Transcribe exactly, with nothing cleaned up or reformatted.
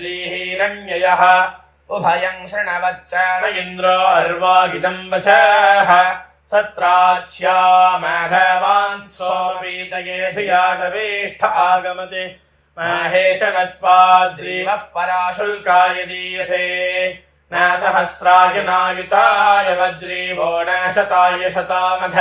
श्रीहिरण्ययः उभयं शृणवच्च न इन्द्रो अर्वागिदं वचः सत्राच्या माघवान् सोपीतये धिया सवेष्ठ आगमते माहे च नत्वाद्रीवः पराशुल्काय दीयसे न सहस्राय नायुताय वज्रीवो न शताय शतामघ